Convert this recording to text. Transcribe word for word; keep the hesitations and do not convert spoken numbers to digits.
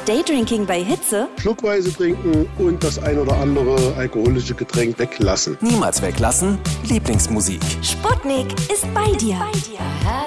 Daydrinking bei Hitze? Schluckweise trinken und das ein oder andere alkoholische Getränk weglassen. Niemals weglassen. Lieblingsmusik. Sputnik ist bei dir. Bei dir.